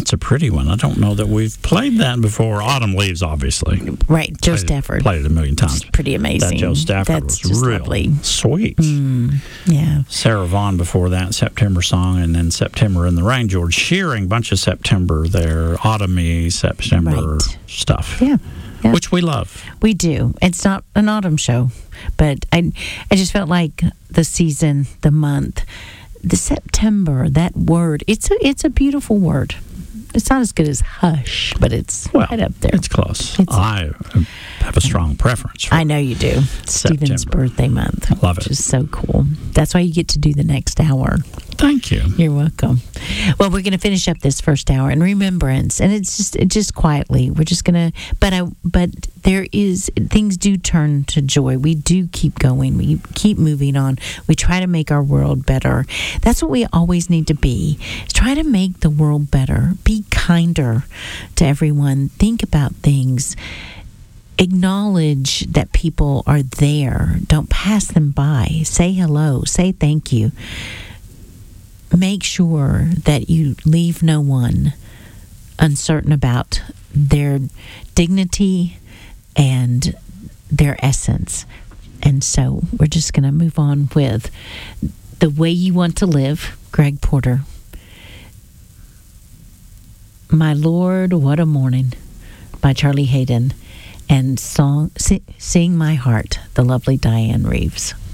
That's a pretty one. I don't know that we've played that before. Autumn Leaves, obviously. Right, Joe Stafford. Played it a million times. It's pretty amazing. That Joe Stafford That's was just real lovely. Sweet. Yeah. Sarah Vaughan before that, September Song, and then September in the Rain. George Shearing, bunch of September there, autumny September stuff. Yeah. Yeah. Which we love. We do. It's not an autumn show, but I just felt like the season, the month, the September, that word, it's a beautiful word. It's not as good as hush, but it's right up there. It's close. I have a strong preference for I know you do. Stephen's birthday month. I love it. Which is so cool. That's why you get to do the next hour. Thank you. You're welcome. Well, we're going to finish up this first hour in remembrance, and it's just quietly. We're just going to, but there is, things do turn to joy. We do keep going. We keep moving on. We try to make our world better. That's what we always need to be. Try to make the world better. Be kinder to everyone. Think about things. Acknowledge that people are there. Don't pass them by. Say hello. Say thank you. Make sure that you leave no one uncertain about their dignity and their essence. And so we're just going to move on with The Way You Want to Live, Greg Porter. My Lord, What a Morning by Charlie Hayden. And Sing My Heart, the lovely Diane Reeves.